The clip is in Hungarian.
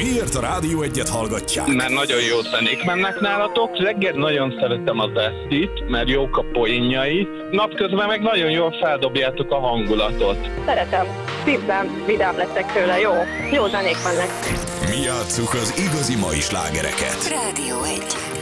Miért a Rádió Egyet hallgatják? Mert nagyon jó zenék mennek nálatok. Reggel nagyon szeretem az Esztit, mert jók a poénjai. Napközben meg nagyon jól feldobjátok a hangulatot. Szeretem. Szívem, vidám leszek tőle, jó. Jó zenék mennek. Mi játsszuk az igazi mai slágereket. Rádió 1.